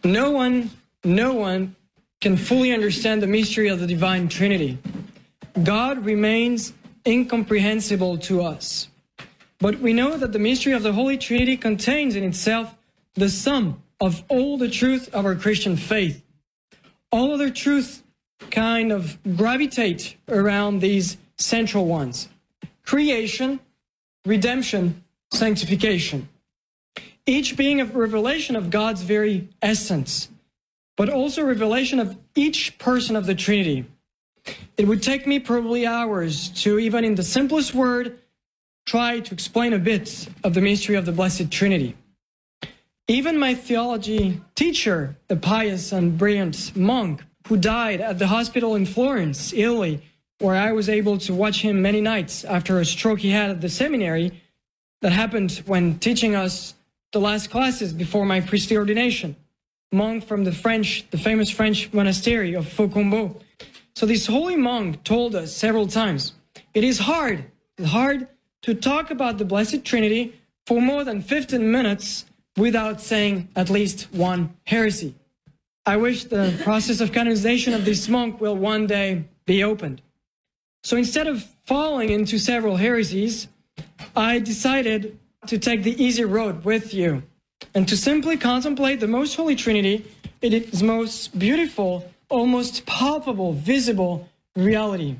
No one can fully understand the mystery of the divine Trinity. God remains incomprehensible to us. But we know that the mystery of the Holy Trinity contains in itself the sum of all the truth of our Christian faith. All other truths kind of gravitate around these central ones: creation, redemption, sanctification. Each being a revelation of God's very essence, but also a revelation of each person of the Trinity. It would take me probably hours to, even in the simplest word, try to explain a bit of the mystery of the Blessed Trinity. Even my theology teacher, a pious and brilliant monk who died at the hospital in Florence, Italy, where I was able to watch him many nights after a stroke he had at the seminary, that happened when teaching us the last classes before my priestly ordination. Monk from the famous French monastery of Faucombeau. So this holy monk told us several times, it is hard to talk about the Blessed Trinity for more than 15 minutes without saying at least one heresy. I wish the process of canonization of this monk will one day be opened. So instead of falling into several heresies, I decided to take the easy road with you and to simply contemplate the Most Holy Trinity in its most beautiful, almost palpable, visible reality.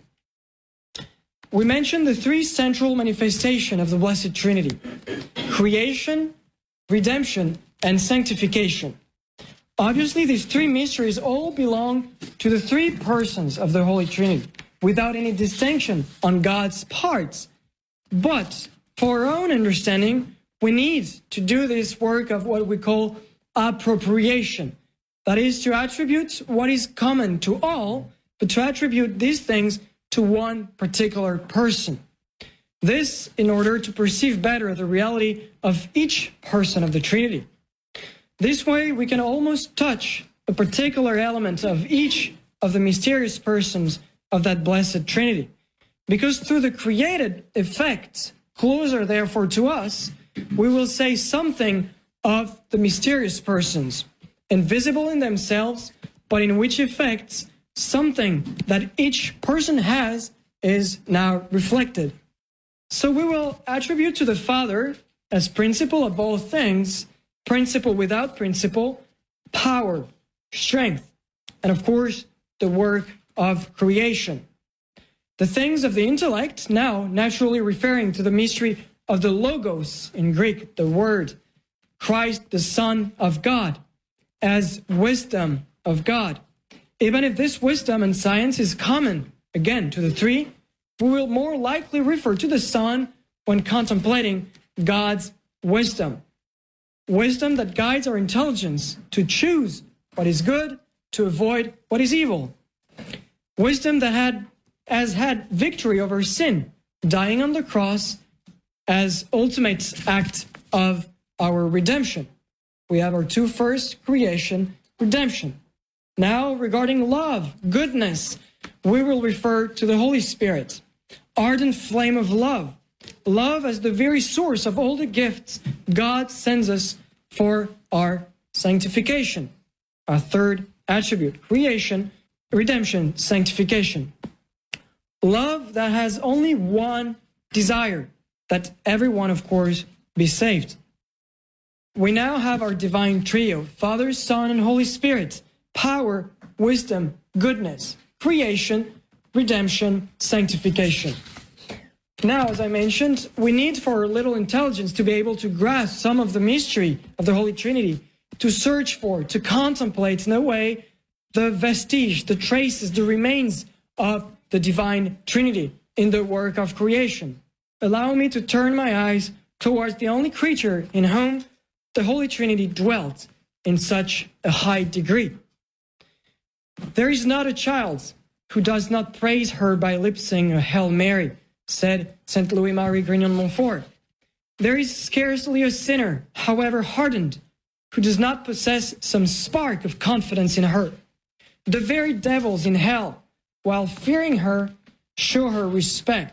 We mentioned the three central manifestations of the Blessed Trinity: creation, redemption, and sanctification. Obviously, these three mysteries all belong to the three persons of the Holy Trinity, without any distinction on God's parts. But for our own understanding, we need to do this work of what we call appropriation. That is, to attribute what is common to all, but to attribute these things to one particular person. This in order to perceive better the reality of each person of the Trinity. This way, we can almost touch a particular element of each of the mysterious persons of that Blessed Trinity. Because through the created effects, closer therefore to us, we will say something of the mysterious persons, invisible in themselves, but in which effects something that each person has is now reflected. So we will attribute to the Father, as principle of all things, principle without principle, power, strength, and of course, the work of creation. The things of the intellect, now naturally referring to the mystery of the Logos, in Greek, the Word, Christ, the Son of God, as wisdom of God. Even if this wisdom and science is common, again, to the three, we will more likely refer to the Son when contemplating God's wisdom. Wisdom that guides our intelligence to choose what is good, to avoid what is evil. Wisdom that has had victory over sin, dying on the cross as ultimate act of our redemption. We have our two first, creation, redemption. Now, regarding love, goodness, we will refer to the Holy Spirit, ardent flame of love. Love as the very source of all the gifts God sends us for our sanctification. Our third attribute, creation, redemption, sanctification. Love that has only one desire, that everyone, of course, be saved. We now have our divine trio, Father, Son, and Holy Spirit. Power, wisdom, goodness, creation, redemption, sanctification. Now, as I mentioned, we need for a little intelligence to be able to grasp some of the mystery of the Holy Trinity, to search for, to contemplate in a way the vestige, the traces, the remains of the divine Trinity in the work of creation. Allow me to turn my eyes towards the only creature in whom the Holy Trinity dwelt in such a high degree. There is not a child who does not praise her by lip-sing a Hail Mary, said St. Louis-Marie Grignon-Montfort. There is scarcely a sinner, however hardened, who does not possess some spark of confidence in her. The very devils in hell, while fearing her, show her respect.